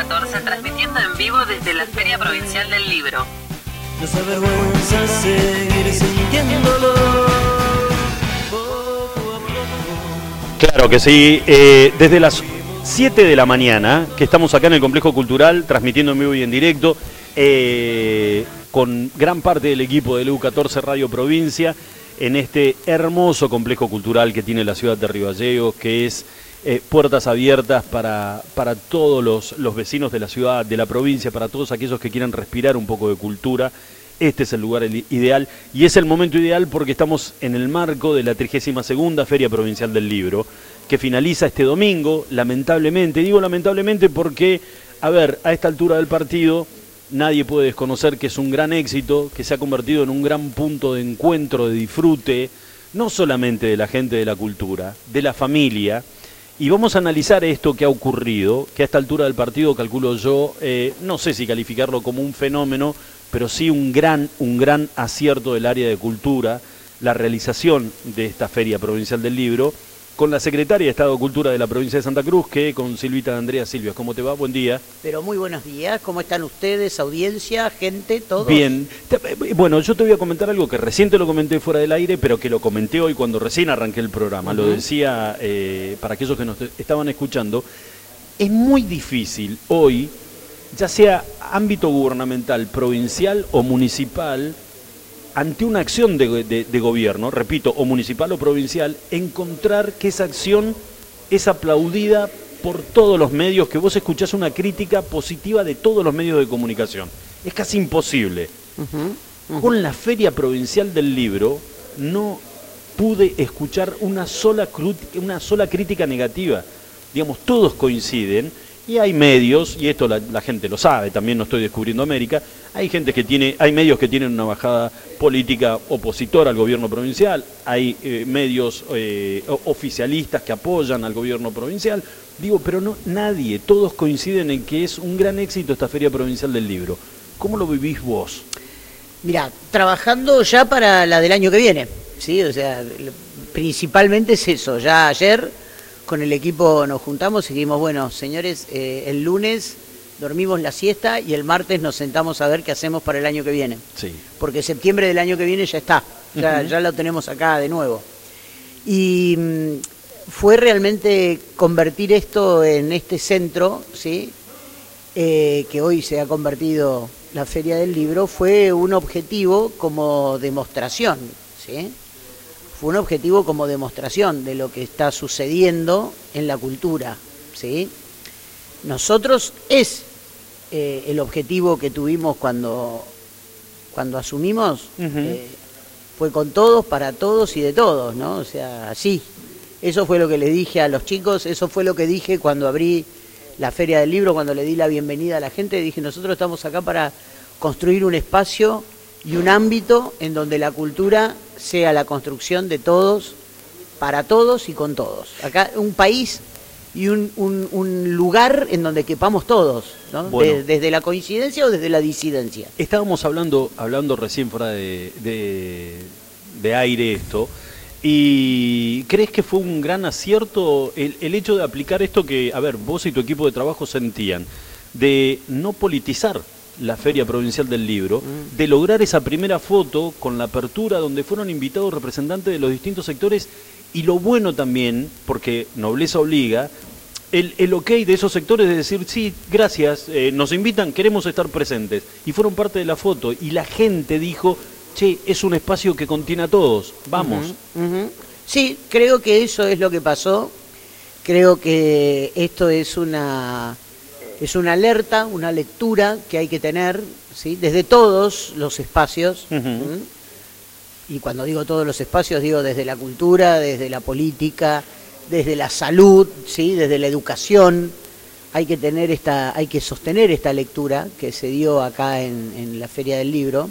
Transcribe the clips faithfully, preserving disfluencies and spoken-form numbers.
catorce, transmitiendo en vivo desde la Feria Provincial del Libro. Nos avergüenza seguir sintiéndolo. Claro que sí, eh, desde las siete de la mañana, que estamos acá en el Complejo Cultural, transmitiendo en vivo y en directo, eh, con gran parte del equipo de L U catorce Radio Provincia, en este hermoso complejo cultural que tiene la ciudad de Río Gallegos, que es eh, puertas abiertas para, para todos los, los vecinos de la ciudad, de la provincia, para todos aquellos que quieran respirar un poco de cultura. Este es el lugar ideal y es el momento ideal porque estamos en el marco de la trigésima segunda Feria Provincial del Libro, que finaliza este domingo, lamentablemente. Digo lamentablemente porque, a ver, a esta altura del partido, nadie puede desconocer que es un gran éxito, que se ha convertido en un gran punto de encuentro, de disfrute, no solamente de la gente de la cultura, de la familia. Y vamos a analizar esto que ha ocurrido, que a esta altura del partido, calculo yo, eh, no sé si calificarlo como un fenómeno, pero sí un gran, un gran acierto del área de cultura, la realización de esta Feria Provincial del Libro, con la Secretaria de Estado de Cultura de la provincia de Santa Cruz, que con Silvita Andrea Silvia. ¿Cómo te va? Buen día. Pero muy buenos días, ¿cómo están ustedes, audiencia, gente, todos? Bien. Bueno, yo te voy a comentar algo que recién te lo comenté fuera del aire, pero que lo comenté hoy cuando recién arranqué el programa. Uh-huh. Lo decía eh, para aquellos que nos estaban escuchando. Es muy difícil hoy, ya sea ámbito gubernamental, provincial o municipal, ante una acción de, de, de gobierno, repito, o municipal o provincial, encontrar que esa acción es aplaudida por todos los medios, que vos escuchás una crítica positiva de todos los medios de comunicación. Es casi imposible. Uh-huh, uh-huh. Con la Feria Provincial del Libro no pude escuchar una sola, una sola crítica negativa. Digamos, todos coinciden. Y hay medios, y esto la, la gente lo sabe, también no estoy descubriendo América, hay gente que tiene, hay medios que tienen una bajada política opositora al gobierno provincial, hay eh, medios eh, oficialistas que apoyan al gobierno provincial, digo, pero no nadie, todos coinciden en que es un gran éxito esta Feria Provincial del Libro. ¿Cómo lo vivís vos? Mirá, trabajando ya para la del año que viene, ¿sí? O sea, principalmente es eso, ya ayer con el equipo nos juntamos y dijimos, bueno, señores, eh, el lunes dormimos la siesta y el martes nos sentamos a ver qué hacemos para el año que viene. Sí. Porque septiembre del año que viene ya está, ya, uh-huh. ya lo tenemos acá de nuevo. Y mmm, fue realmente convertir esto en este centro, ¿sí? Eh, que hoy se ha convertido la Feria del Libro, fue un objetivo como demostración, ¿sí? Fue un objetivo como demostración de lo que está sucediendo en la cultura, ¿sí? Nosotros es eh, el objetivo que tuvimos cuando, cuando asumimos, uh-huh. eh, fue con todos, para todos y de todos, ¿no? O sea, así. Eso fue lo que le dije a los chicos, eso fue lo que dije cuando abrí la Feria del Libro, cuando le di la bienvenida a la gente, dije, nosotros estamos acá para construir un espacio y un ámbito en donde la cultura sea la construcción de todos, para todos y con todos. Acá un país y un, un, un lugar en donde quepamos todos, ¿no? Bueno, de, desde la coincidencia o desde la disidencia. Estábamos hablando, hablando recién fuera de, de, de aire esto, y ¿crees que fue un gran acierto el, el hecho de aplicar esto que, a ver, vos y tu equipo de trabajo sentían, de no politizar la Feria Provincial del Libro, mm. de lograr esa primera foto con la apertura donde fueron invitados representantes de los distintos sectores y lo bueno también, porque nobleza obliga, el, el ok de esos sectores de decir, sí, gracias, eh, nos invitan, queremos estar presentes, y fueron parte de la foto, y la gente dijo, che, es un espacio que contiene a todos, vamos. Uh-huh, uh-huh. Sí, creo que eso es lo que pasó, creo que esto es una... Es una alerta, una lectura que hay que tener, ¿sí? Desde todos los espacios, uh-huh. ¿sí? Y cuando digo todos los espacios, digo desde la cultura, desde la política, desde la salud, ¿sí? Desde la educación, hay que tener esta, hay que sostener esta lectura que se dio acá en, en la Feria del Libro,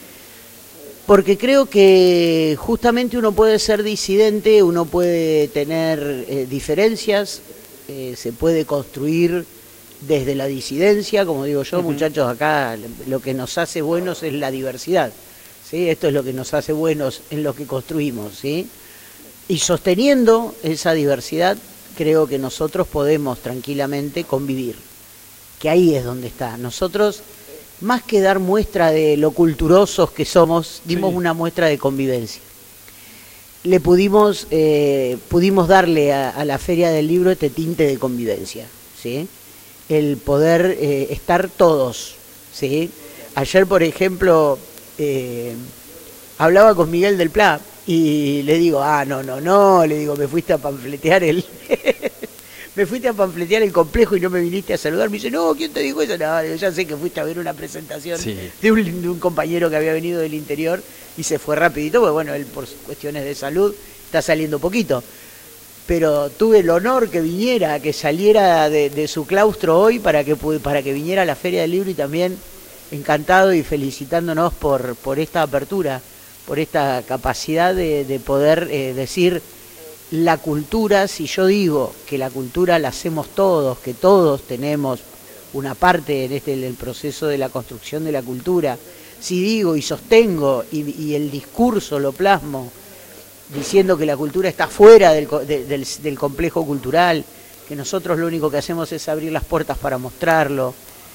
porque creo que justamente uno puede ser disidente, uno puede tener eh, diferencias, eh, se puede construir desde la disidencia, como digo yo, uh-huh. muchachos, acá lo que nos hace buenos es la diversidad, ¿sí? Esto es lo que nos hace buenos en lo que construimos, ¿sí? Y sosteniendo esa diversidad, creo que nosotros podemos tranquilamente convivir. que ahí es donde está. Nosotros, más que dar muestra de lo culturosos que somos, dimos Sí. una muestra de convivencia. Le pudimos, eh, pudimos darle a, a la Feria del Libro este tinte de convivencia, ¿sí? El poder eh, estar todos, ¿sí? Ayer, por ejemplo, eh, hablaba con Miguel del Pla y le digo, ah, no, no, no, le digo, me fuiste a panfletear el... me fuiste a panfletear el complejo y no me viniste a saludar. Me dice, no, ¿quién te dijo eso? No, digo, ya sé que fuiste a ver una presentación Sí. de, un, de un compañero que había venido del interior y se fue rapidito, porque bueno, él por cuestiones de salud está saliendo poquito. Pero tuve el honor que viniera, que saliera de, de su claustro hoy para que, para que viniera a la Feria del Libro, y también encantado y felicitándonos por, por esta apertura, por esta capacidad de, de poder eh, decir... La cultura, si yo digo que la cultura la hacemos todos, que todos tenemos una parte en este en el proceso de la construcción de la cultura, si digo y sostengo y, y el discurso lo plasmo diciendo que la cultura está fuera del, de, del, del complejo cultural, que nosotros lo único que hacemos es abrir las puertas para mostrarlo,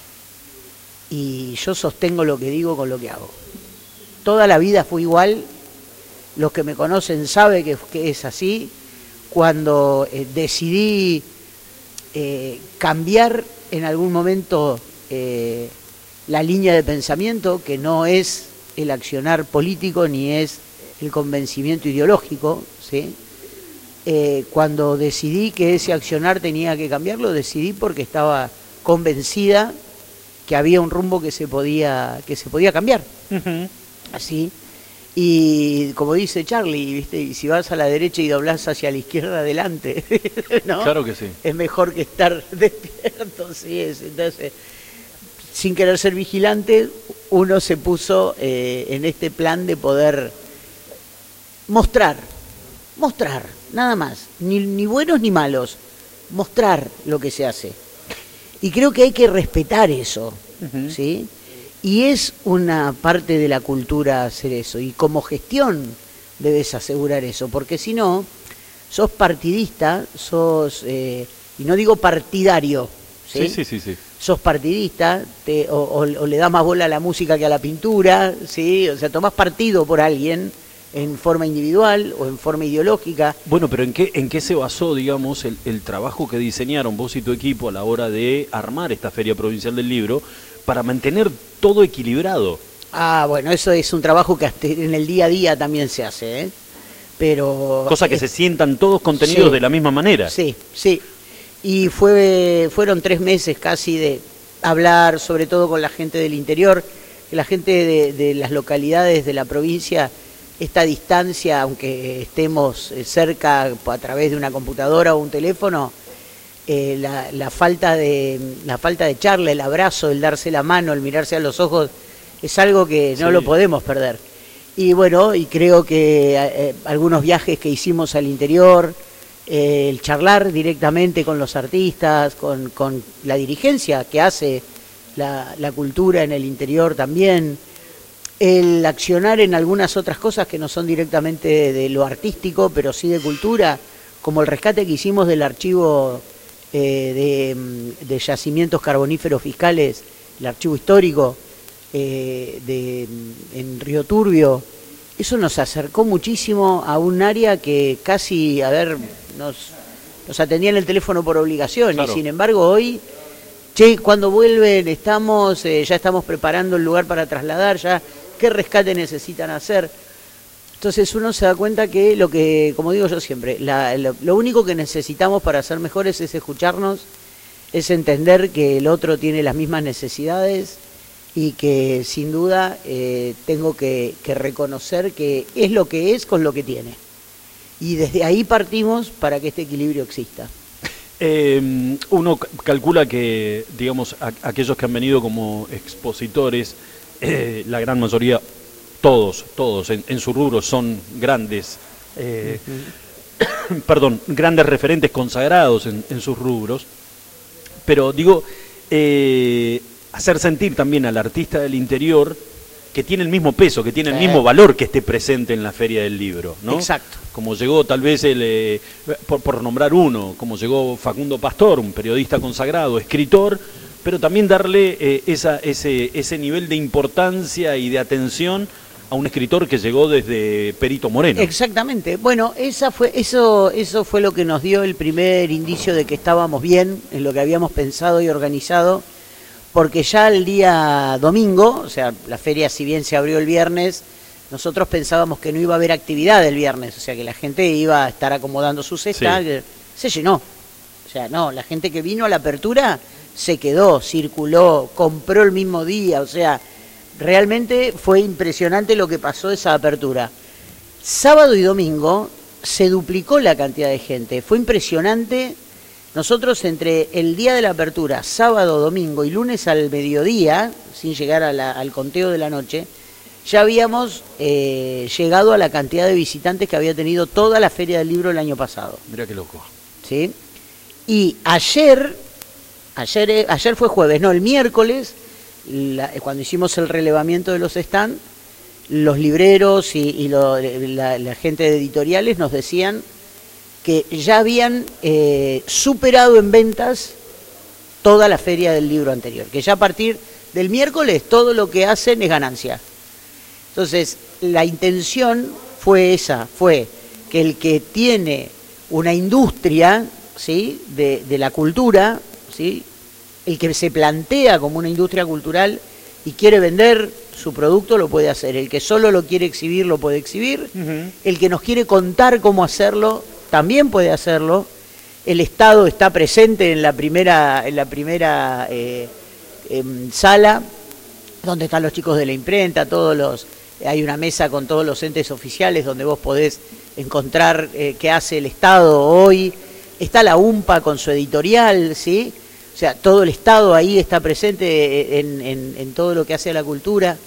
y yo sostengo lo que digo con lo que hago. Toda la vida fue igual, los que me conocen saben que, que es así. Cuando eh, decidí eh, cambiar en algún momento eh, la línea de pensamiento, que no es el accionar político ni es el convencimiento ideológico, ¿sí? Eh, cuando decidí que ese accionar tenía que cambiarlo, decidí porque estaba convencida que había un rumbo que se podía, que se podía cambiar. Uh-huh. Así. Y como dice Charlie, ¿viste? Y si vas a la derecha y doblás hacia la izquierda, adelante, ¿no? Claro que sí. Es mejor que estar despierto, sí es. Entonces, sin querer ser vigilante, uno se puso eh, en este plan de poder mostrar, mostrar, nada más, ni, ni buenos ni malos, mostrar lo que se hace. Y creo que hay que respetar eso, uh-huh. ¿sí? Y es una parte de la cultura hacer eso, y como gestión debes asegurar eso, porque si no, sos partidista, sos, eh, y no digo partidario, ¿sí? Sí, sí, sí, sí. Sos partidista, te, o, o, o le das más bola a la música que a la pintura, ¿sí? O sea, tomás partido por alguien en forma individual o en forma ideológica. Bueno, pero ¿en qué, en qué se basó, digamos, el, el trabajo que diseñaron vos y tu equipo a la hora de armar esta Feria Provincial del Libro, para mantener todo equilibrado? Ah, bueno, eso es un trabajo que hasta en el día a día también se hace, ¿eh? Pero... Cosa que es, se sientan todos contenidos sí, de la misma manera. Sí, sí. Y fue, fueron tres meses casi de hablar, sobre todo con la gente del interior, que la gente de, de las localidades de la provincia, esta distancia, aunque estemos cerca a través de una computadora o un teléfono, Eh, la, la falta de la falta de charla, el abrazo, el darse la mano, el mirarse a los ojos, es algo que no sí. lo podemos perder. Y bueno, y creo que eh, algunos viajes que hicimos al interior, eh, el charlar directamente con los artistas, con, con la dirigencia que hace la, la cultura en el interior también, el accionar en algunas otras cosas que no son directamente de, de lo artístico, pero sí de cultura, como el rescate que hicimos del archivo Eh, de, de yacimientos carboníferos fiscales, el archivo histórico eh, de, en Río Turbio. Eso nos acercó muchísimo a un área que casi, a ver, nos, nos atendía en el teléfono por obligación, claro. Y sin embargo hoy, che, cuando vuelven estamos, eh, ya estamos preparando el lugar para trasladar, ya qué rescate necesitan hacer. Entonces uno se da cuenta que lo que, como digo yo siempre, la, lo, lo único que necesitamos para ser mejores es escucharnos, es entender que el otro tiene las mismas necesidades y que sin duda eh, tengo que, que reconocer que es lo que es con lo que tiene. Y desde ahí partimos para que este equilibrio exista. Eh, uno calcula que, digamos, a, aquellos que han venido como expositores, eh, la gran mayoría... Todos, todos en, en su rubro son grandes, eh, uh-huh. perdón, grandes referentes consagrados en, en sus rubros, pero digo, eh, hacer sentir también al artista del interior que tiene el mismo peso, que tiene el mismo valor que esté presente en la Feria del Libro, ¿no? Exacto. Como llegó tal vez, el, eh, por, por nombrar uno, como llegó Facundo Pastor, un periodista consagrado, escritor, pero también darle eh, esa, ese, ese nivel de importancia y de atención a un escritor que llegó desde Perito Moreno. Exactamente. Bueno, esa fue, eso, eso fue lo que nos dio el primer indicio de que estábamos bien en lo que habíamos pensado y organizado, porque ya el día domingo, o sea, la feria si bien se abrió el viernes, nosotros pensábamos que no iba a haber actividad el viernes, o sea, que la gente iba a estar acomodando su cesta, Sí. se llenó. O sea, no, la gente que vino a la apertura se quedó, circuló, compró el mismo día, o sea, realmente fue impresionante lo que pasó esa apertura. Sábado y domingo se duplicó la cantidad de gente, fue impresionante. Nosotros entre el día de la apertura, sábado, domingo y lunes al mediodía, sin llegar a la, al conteo de la noche, ya habíamos eh, llegado a la cantidad de visitantes que había tenido toda la Feria del Libro el año pasado. Mira qué loco. ¿Sí? Y ayer, ayer, ayer fue jueves, no, el miércoles, la, cuando hicimos el relevamiento de los stands, los libreros y, y lo, la, la gente de editoriales nos decían que ya habían eh, superado en ventas toda la Feria del Libro anterior, que ya a partir del miércoles todo lo que hacen es ganancia. Entonces, la intención fue esa, fue que el que tiene una industria, ¿sí?, de, de la cultura, ¿sí?, el que se plantea como una industria cultural y quiere vender su producto lo puede hacer, el que solo lo quiere exhibir lo puede exhibir, uh-huh. El que nos quiere contar cómo hacerlo también puede hacerlo. El Estado está presente en la primera, en la primera eh, eh, sala, donde están los chicos de la imprenta, todos los, hay una mesa con todos los entes oficiales donde vos podés encontrar eh, qué hace el Estado hoy. Está la U M P A con su editorial, ¿sí? O sea, todo el Estado ahí está presente en, en, en todo lo que hace a la cultura.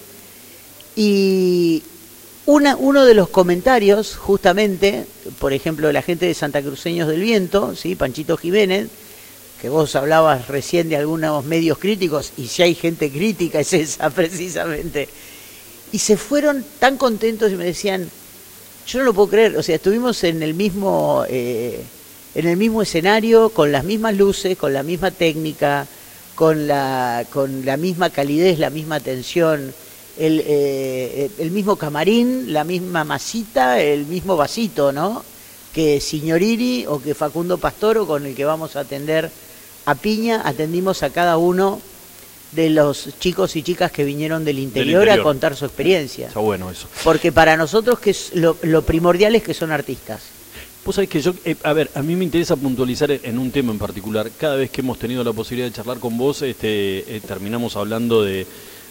Y una, uno de los comentarios, justamente, por ejemplo, la gente de Santa Cruceños del Viento, ¿sí?, Panchito Jiménez, que vos hablabas recién de algunos medios críticos, y si hay gente crítica es esa precisamente, y se fueron tan contentos y me decían, yo no lo puedo creer, o sea, estuvimos en el mismo... Eh, en el mismo escenario, con las mismas luces, con la misma técnica, con la, con la misma calidez, la misma atención, el, eh, el mismo camarín, la misma masita, el mismo vasito, ¿no?, que Signoriri o que Facundo Pastoro, con el que vamos a atender a Piña, atendimos a cada uno de los chicos y chicas que vinieron del interior, del interior. a contar su experiencia. Está bueno eso. Porque para nosotros que es lo, lo primordial es que son artistas. Vos sabés que yo, eh, a ver, a mí me interesa puntualizar en un tema en particular. Cada vez que hemos tenido la posibilidad de charlar con vos, este, eh, terminamos hablando de,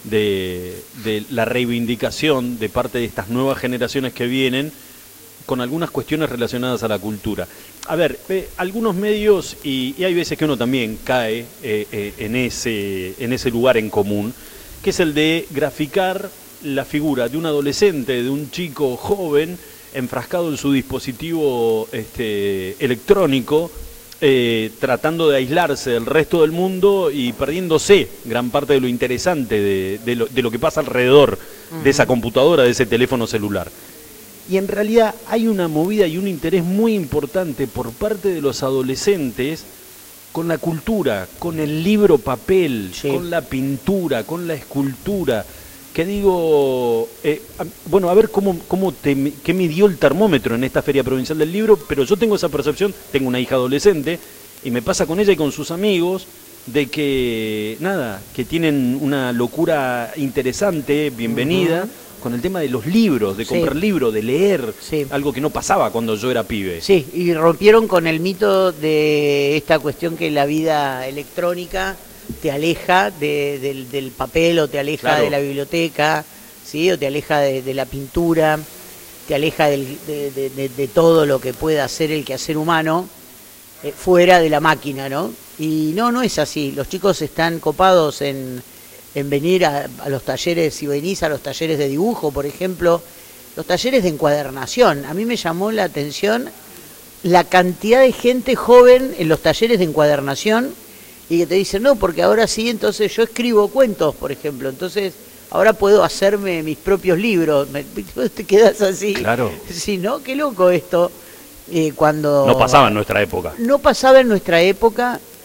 de, de la reivindicación de parte de estas nuevas generaciones que vienen con algunas cuestiones relacionadas a la cultura. A ver, eh, algunos medios, y, y hay veces que uno también cae eh, eh, en, ese, en ese lugar en común, que es el de graficar la figura de un adolescente, de un chico joven, enfrascado en su dispositivo este, electrónico, eh, tratando de aislarse del resto del mundo y perdiéndose gran parte de lo interesante de, de, lo, de lo que pasa alrededor uh-huh. de esa computadora, de ese teléfono celular. Y en realidad hay una movida y un interés muy importante por parte de los adolescentes con la cultura, con el libro papel, sí. con la pintura, con la escultura. Que digo, eh, bueno, a ver cómo, cómo te, qué midió el termómetro en esta Feria Provincial del Libro, pero yo tengo esa percepción, tengo una hija adolescente, y me pasa con ella y con sus amigos, de que, nada, que tienen una locura interesante, bienvenida, uh-huh. con el tema de los libros, de comprar sí. libros, de leer, sí. algo que no pasaba cuando yo era pibe. Sí, y rompieron con el mito de esta cuestión que la vida electrónica te aleja de, del, del papel o te aleja claro. de la biblioteca, ¿sí?, o te aleja de, de la pintura, te aleja del, de, de, de, de todo lo que pueda hacer el quehacer humano eh, fuera de la máquina, ¿no? Y no, no es así. Los chicos están copados en, en venir a, a los talleres, si venís a los talleres de dibujo, por ejemplo, los talleres de encuadernación. A mí me llamó la atención la cantidad de gente joven en los talleres de encuadernación y que te dicen, no, porque ahora sí, entonces yo escribo cuentos, por ejemplo, entonces ahora puedo hacerme mis propios libros. Me, te quedas así. Claro. Sí, ¿no? Qué loco esto. Eh, cuando no pasaba en nuestra época. No pasaba en nuestra época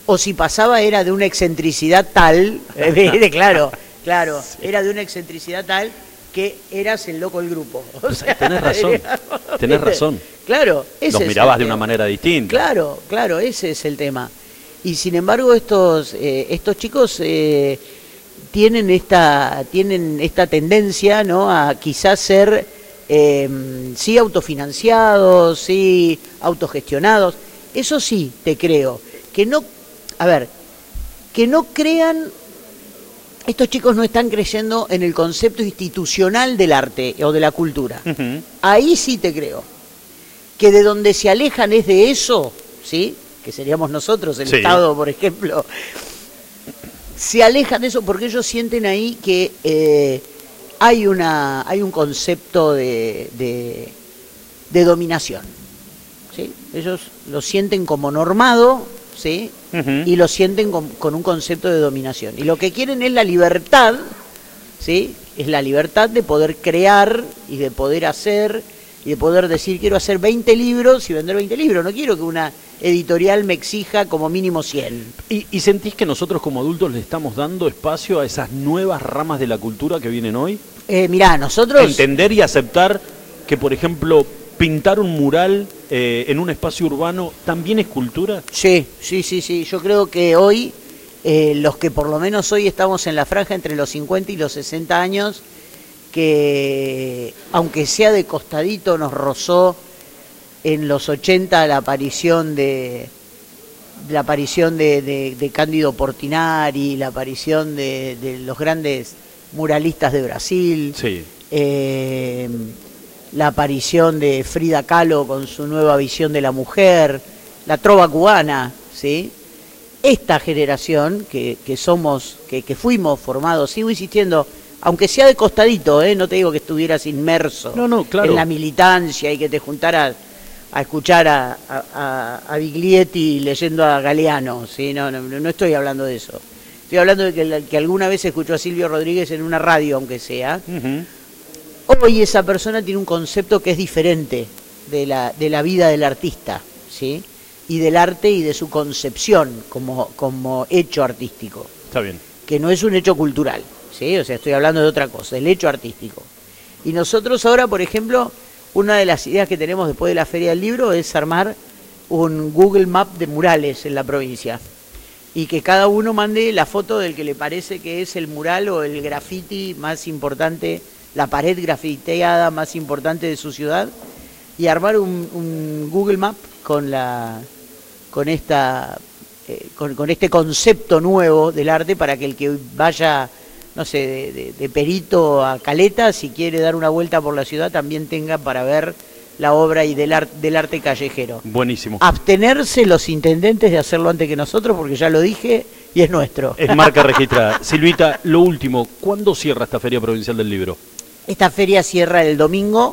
o si pasaba era de una excentricidad tal, eh, claro, claro, sí. Era de una excentricidad tal que eras el loco del grupo. O sea, tenés razón, era, tenés razón. Claro, ese los es mirabas de una manera distinta. Claro, claro, ese es el tema. Y sin embargo estos eh, estos chicos eh, tienen esta tienen esta tendencia, ¿no?, a quizás ser eh, sí autofinanciados, sí autogestionados. Eso sí te creo, que no, a ver, que no crean, estos chicos no están creyendo en el concepto institucional del arte o de la cultura. Uh-huh. Ahí sí te creo. Que de donde se alejan es de eso, ¿sí?, que seríamos nosotros, el sí. Estado, por ejemplo, se alejan de eso porque ellos sienten ahí que eh, hay una hay un concepto de, de, de dominación, ¿sí? Ellos lo sienten como normado, ¿sí? Uh-huh. Y lo sienten con, con un concepto de dominación. Y lo que quieren es la libertad, ¿sí? Es la libertad de poder crear y de poder hacer y de poder decir, quiero hacer veinte libros y vender veinte libros. No quiero que una editorial me exija como mínimo cien. ¿Y, y sentís que nosotros como adultos le estamos dando espacio a esas nuevas ramas de la cultura que vienen hoy? Eh, mirá, nosotros... Entender y aceptar que, por ejemplo, pintar un mural eh, en un espacio urbano también es cultura. Sí, sí, sí, sí. Yo creo que hoy, eh, los que por lo menos hoy estamos en la franja entre los cincuenta y los sesenta años, que aunque sea de costadito nos rozó en los ochenta la aparición de la aparición de, de, de Cándido Portinari, la aparición de, de los grandes muralistas de Brasil, sí. eh, la aparición de Frida Kahlo con su nueva visión de la mujer, la trova cubana, ¿sí? Esta generación que, que somos, que, que fuimos formados, sigo insistiendo, aunque sea de costadito, ¿eh? No te digo que estuvieras inmerso no, no, claro. en la militancia y que te juntaras a escuchar a, a, a Biglietti leyendo a Galeano, ¿sí? No, no, no estoy hablando de eso. Estoy hablando de que, que alguna vez escuchó a Silvio Rodríguez en una radio, aunque sea. Uh-huh. Hoy esa persona tiene un concepto que es diferente de la, de la vida del artista, ¿sí? Y del arte y de su concepción como, como hecho artístico. Está bien. Que no es un hecho cultural, ¿sí? O sea, estoy hablando de otra cosa, el hecho artístico. Y nosotros ahora, por ejemplo, una de las ideas que tenemos después de la Feria del Libro es armar un Google Map de murales en la provincia. Y que cada uno mande la foto del que le parece que es el mural o el graffiti más importante, la pared grafiteada más importante de su ciudad, y armar un, un Google Map con la con esta eh, con, con este concepto nuevo del arte, para que el que vaya, no sé, de, de, de perito a Caleta, si quiere dar una vuelta por la ciudad, también tenga para ver la obra y del, art, del arte callejero. Buenísimo. Abstenerse los intendentes de hacerlo antes que nosotros, porque ya lo dije y es nuestro. Es marca registrada. Silvita, lo último, ¿cuándo cierra esta Feria Provincial del Libro? Esta feria cierra el domingo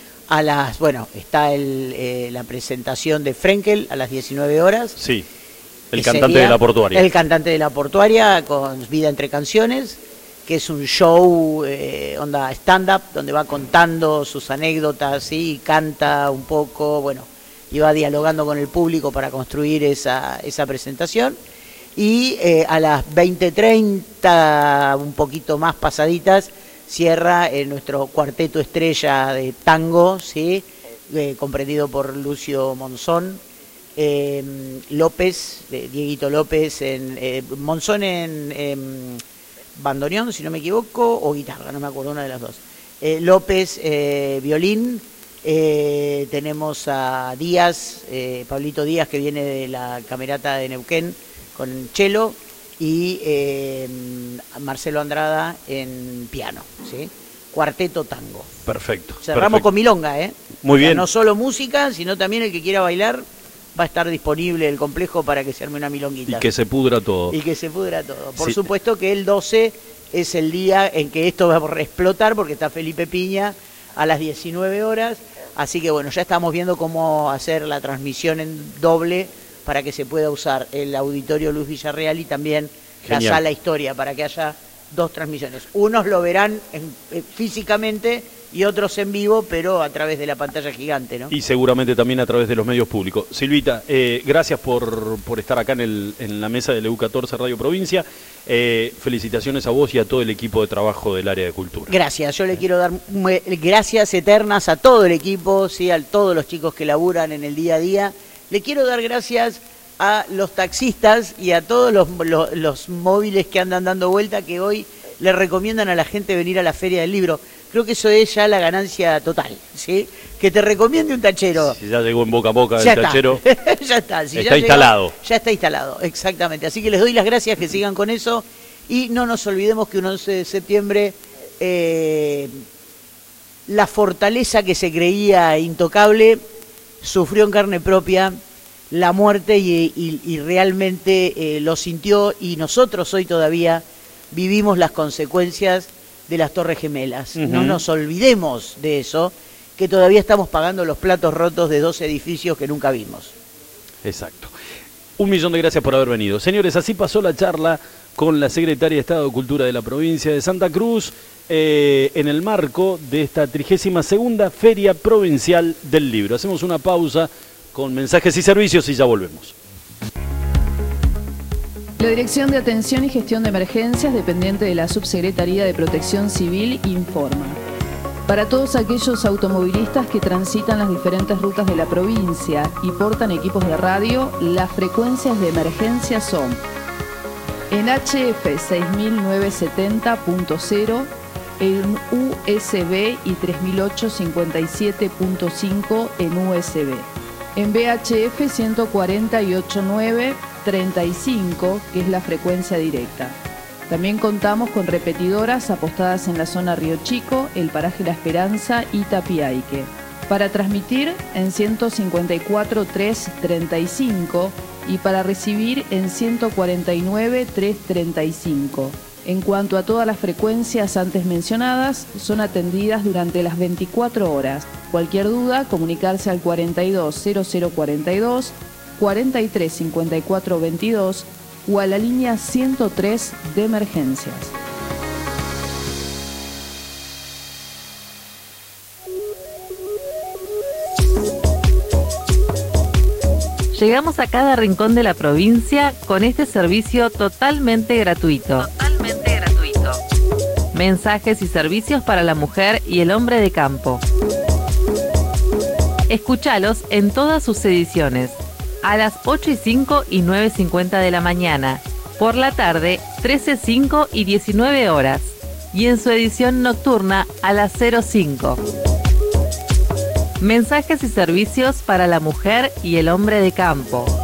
a las, bueno, está el, eh, la presentación de Frenkel a las diecinueve horas. Sí, el cantante de la Portuaria. El cantante de la Portuaria con Vida entre Canciones, que es un show, eh, onda stand-up, donde va contando sus anécdotas, ¿sí? Canta un poco, bueno, y va dialogando con el público para construir esa, esa presentación. Y eh, a las veinte treinta, un poquito más pasaditas, cierra eh, nuestro cuarteto estrella de tango, ¿sí? Eh, comprendido por Lucio Monzón, eh, López, de Dieguito López, en eh, Monzón en... en bandoneón, si no me equivoco, o guitarra, no me acuerdo, una de las dos. Eh, López, eh, violín, eh, tenemos a Díaz, eh, Pablito Díaz, que viene de la Camerata de Neuquén, con cello, y eh, Marcelo Andrada en piano, ¿sí? Cuarteto tango. Perfecto. Cerramos perfecto. con milonga, ¿eh? Muy bien. O sea, no solo música, sino también el que quiera bailar, va a estar disponible el complejo para que se arme una milonguita. Y que se pudra todo. Y que se pudra todo. Por sí. supuesto que el doce es el día en que esto va a explotar, porque está Felipe Piña a las diecinueve horas. Así que bueno, ya estamos viendo cómo hacer la transmisión en doble para que se pueda usar el Auditorio Luis Villarreal y también Genial. la Sala Historia, para que haya dos transmisiones. Unos lo verán en, eh, físicamente y otros en vivo, pero a través de la pantalla gigante, ¿no? Y seguramente también a través de los medios públicos. Silvita, eh, gracias por, por estar acá en, el, en la mesa de L U catorce Radio Provincia. Eh, felicitaciones a vos y a todo el equipo de trabajo del área de cultura. Gracias, yo le quiero dar gracias eternas a todo el equipo, sí, a todos los chicos que laburan en el día a día. Le quiero dar gracias a los taxistas y a todos los, los, los móviles que andan dando vuelta, que hoy le recomiendan a la gente venir a la Feria del Libro. Creo que eso es ya la ganancia total, ¿sí? Que te recomiende un tachero. Si ya llegó en boca a boca ya el tachero. ya está. Si está ya instalado. Llegó, ya está instalado, exactamente. Así que les doy las gracias, que sigan con eso. Y no nos olvidemos que un once de septiembre, eh, la fortaleza que se creía intocable sufrió en carne propia la muerte y, y, y realmente eh, lo sintió, y nosotros hoy todavía vivimos las consecuencias de las Torres Gemelas. Uh-huh. No nos olvidemos de eso, que todavía estamos pagando los platos rotos de dos edificios que nunca vimos. Exacto. Un millón de gracias por haber venido. Señores, así pasó la charla con la Secretaria de Estado de Cultura de la provincia de Santa Cruz, eh, en el marco de esta trigésima segunda Feria Provincial del Libro. Hacemos una pausa con mensajes y servicios y ya volvemos. La Dirección de Atención y Gestión de Emergencias, dependiente de la Subsecretaría de Protección Civil, informa. Para todos aquellos automovilistas que transitan las diferentes rutas de la provincia y portan equipos de radio, las frecuencias de emergencia son: en H F seis mil novecientos setenta punto cero, en U S B y tres mil ochocientos cincuenta y siete punto cinco en U S B. En V H F ciento cuarenta y ocho punto nueve, treinta y cinco, que es la frecuencia directa. También contamos con repetidoras apostadas en la zona Río Chico, el paraje La Esperanza y Tapiaique. Para transmitir en ciento cincuenta y cuatro punto tres, treinta y cinco y para recibir en ciento cuarenta y nueve punto tres, treinta y cinco. En cuanto a todas las frecuencias antes mencionadas, son atendidas durante las veinticuatro horas. Cualquier duda, comunicarse al cuarenta y dos cero cero cuarenta y dos, cuarenta y tres cincuenta y cuatro veintidós o a la línea ciento tres de emergencias. Llegamos a cada rincón de la provincia con este servicio totalmente gratuito. Totalmente gratuito. Mensajes y servicios para la mujer y el hombre de campo. Escúchalos en todas sus ediciones. A las ocho y cinco y nueve y cincuenta de la mañana. Por la tarde, trece y cinco y diecinueve horas. Y en su edición nocturna a las cero cinco. Mensajes y servicios para la mujer y el hombre de campo.